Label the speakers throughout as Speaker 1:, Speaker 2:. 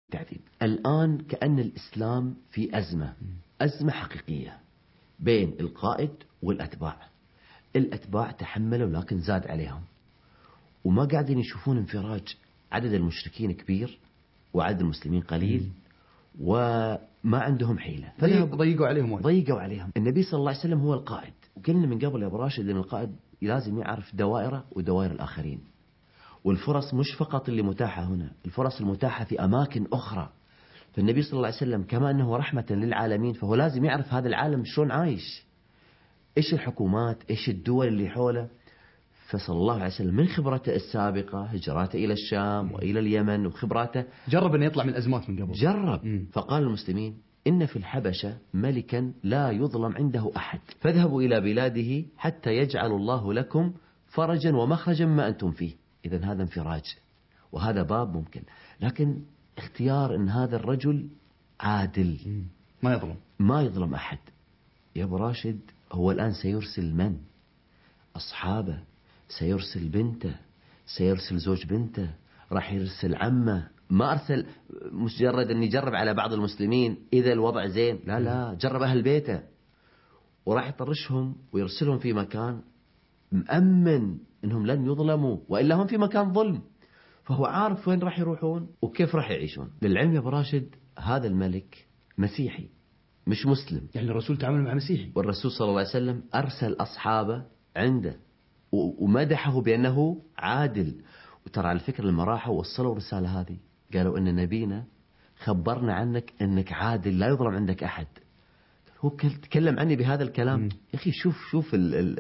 Speaker 1: تعذيب. الآن كأن الإسلام في أزمة حقيقية بين القائد والأتباع. الأتباع تحملوا لكن زاد عليهم، وما قاعدين يشوفون انفراج. عدد المشركين كبير وعدد المسلمين قليل، وما عندهم حيلة، ضيقوا عليهم. النبي صلى الله عليه وسلم هو القائد، وقلنا من قبل يا أبو راشد أن القائد لازم يعرف دوائره ودوائر الآخرين، والفرص مش فقط اللي متاحة هنا، الفرص المتاحة في أماكن أخرى. فالنبي صلى الله عليه وسلم كما أنه رحمة للعالمين، فهو لازم يعرف هذا العالم شلون عايش، إيش الحكومات، إيش الدول اللي حوله. فصلى الله عليه وسلم من خبرته السابقة، هجراته إلى الشام وإلى اليمن، وخبراته
Speaker 2: جرب أن يطلع من الأزمات من قبل،
Speaker 1: جرب. فقال المسلمين: إن في الحبشة ملكا لا يظلم عنده أحد، فاذهبوا إلى بلاده حتى يجعل الله لكم فرجا ومخرجا مما أنتم فيه. إذن هذا انفراج، وهذا باب ممكن، لكن اختيار أن هذا الرجل عادل، ما يظلم أحد. يا أبو راشد، هو الآن سيرسل من؟ أصحابه، سيرسل بنته، سيرسل زوج بنته، راح يرسل عمه. ما أرسل مجرد أن يجرب على بعض المسلمين إذا الوضع زين، لا، جرب أهل بيته، وراح يطرشهم ويرسلهم في مكان مأمن أنهم لن يظلموا، وإلا هم في مكان ظلم. فهو عارف وين راح يروحون وكيف راح يعيشون. للعلم يا أبو راشد، هذا الملك مسيحي مش مسلم،
Speaker 2: يعني الرسول تعامل مع مسيحي،
Speaker 1: والرسول صلى الله عليه وسلم أرسل أصحابه عنده ومدحه بأنه عادل. وترى على فكرة لما راحوا وصلوا الرسالة هذه، قالوا إن نبينا خبرنا عنك أنك عادل لا يظلم عندك أحد. هو تكلم عني بهذا الكلام. يا أخي شوف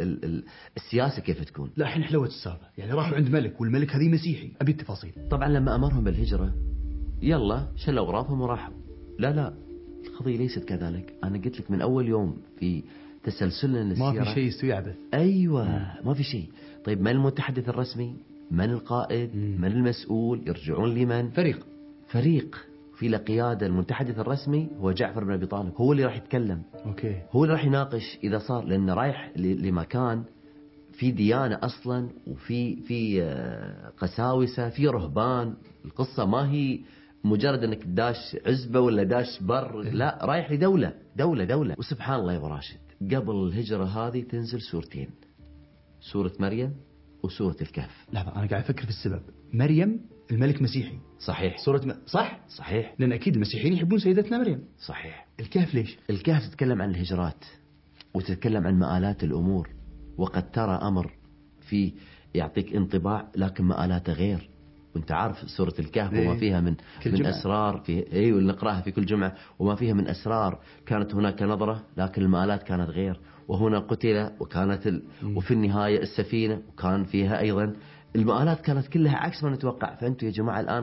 Speaker 1: السياسة كيف تكون.
Speaker 2: لا، الحين حلوة السالفة، يعني راحوا عند ملك، والملك هذه مسيحي. أبي التفاصيل.
Speaker 1: طبعا لما أمرهم بالهجرة يلا شلوا أغراضهم وراحوا. لا، القضية ليست كذلك. أنا قلت لك من أول يوم في تسلسلنا للسيرة
Speaker 2: ما في شيء يستوي عبث.
Speaker 1: أيوة، ما في شيء. طيب من المتحدث الرسمي؟ من القائد؟ من المسؤول؟ يرجعون لمن؟ فريق في القيادة. المتحدث الرسمي هو جعفر بن أبي طالب، هو اللي راح يتكلم. هو اللي راح يناقش إذا صار، لأنه رايح لمكان في ديانة أصلا، وفي قساوسة، في رهبان. القصة ما هي مجرد أنك داش عزبة ولا داش بر، لا، رايح لدولة. وسبحان الله يا أبو راشد، قبل الهجرة هذه تنزل سورتين، سورة مريم وسورة الكهف.
Speaker 2: لا، أنا قاعد أفكر في السبب. مريم الملك مسيحي،
Speaker 1: صحيح. صحيح،
Speaker 2: لأن أكيد المسيحيين يحبون سيدتنا مريم.
Speaker 1: صحيح.
Speaker 2: الكهف ليش؟
Speaker 1: الكهف تتكلم عن الهجرات، وتتكلم عن مآلات الأمور، وقد ترى أمر في يعطيك انطباع لكن مآلاته غير. وانت عارف سورة الكهف وما فيها من أسرار، في نقراها في كل جمعة، وما فيها من أسرار. كانت هناك نظرة لكن المآلات كانت غير، وهنا قتل وكانت وفي النهاية السفينة وكان فيها أيضا المآلات كانت كلها عكس ما نتوقع. فأنتوا يا جماعة الآن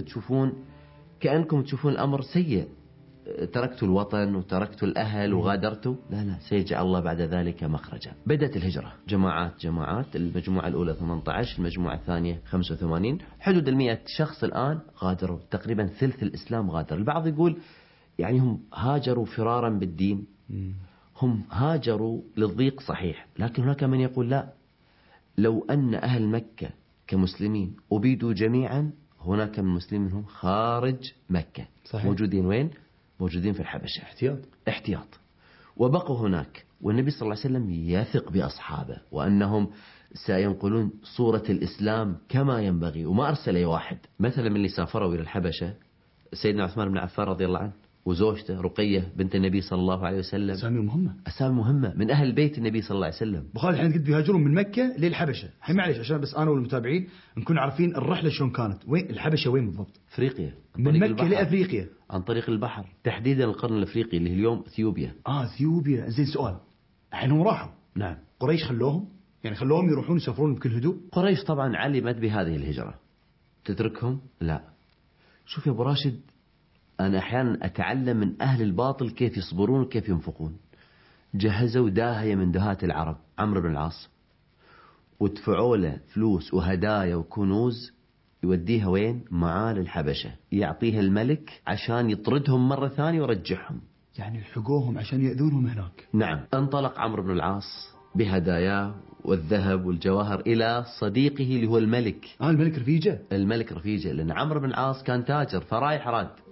Speaker 1: كأنكم تشوفون الأمر سيء، تركتوا الوطن وتركتوا الأهل وغادرتوا. لا، سيجعل الله بعد ذلك مخرجا. بدأت الهجرة جماعات. المجموعة الأولى 18، المجموعة الثانية 85. حدود 100 شخص الآن غادروا، تقريبا ثلث الإسلام غادر. البعض يقول يعني هم هاجروا فرارا بالدين، هم هاجروا للضيق، صحيح، لكن هناك من يقول لا، لو أن أهل مكة كمسلمين أبيدوا جميعا، هناك من مسلمين منهم خارج مكة.
Speaker 2: صحيح.
Speaker 1: موجودين وين؟ موجودين في الحبشة، احتياط. وبقوا هناك، والنبي صلى الله عليه وسلم يثق بأصحابه وأنهم سينقلون صورة الإسلام كما ينبغي، وما أرسل أي واحد. مثلا من اللي سافروا إلى الحبشة سيدنا عثمان بن عفان رضي الله عنه، وزوجته رقية بنت النبي صلى الله عليه وسلم. أسامي مهمة من أهل بيت النبي صلى الله عليه وسلم.
Speaker 2: بخالي الحين قد بيهاجرون من مكة للحبشة. الحين معليش عشان بس أنا والمتابعين نكون عارفين الرحلة شلون كانت. وين الحبشة؟ وين بالضبط؟
Speaker 1: أفريقيا،
Speaker 2: من مكة لأفريقيا
Speaker 1: عن طريق البحر، تحديدا القرن الأفريقي اللي هي اليوم إثيوبيا.
Speaker 2: إثيوبيا. زين، سؤال، الحين هم راحوا.
Speaker 1: نعم.
Speaker 2: قريش خلوهم يروحون يسافرون بكل هدوء؟
Speaker 1: قريش طبعا علمت بهذه الهجرة، تتركهم؟ لا. شوف يا أبو راشد، أنا أحيانا أتعلم من أهل الباطل كيف يصبرون وكيف ينفقون. جهزوا داهية من دهات العرب، عمرو بن العاص، ودفعوا له فلوس وهدايا وكنوز يوديها وين؟ معاه للحبشة، يعطيها الملك عشان يطردهم مرة ثانية ويرجعهم.
Speaker 2: يعني لحقوهم عشان يأذونهم هناك.
Speaker 1: نعم. انطلق عمرو بن العاص بهداياه والذهب والجواهر إلى صديقه اللي هو الملك.
Speaker 2: الملك رفيجة.
Speaker 1: لأن عمرو بن العاص كان تاجر، فرايح راد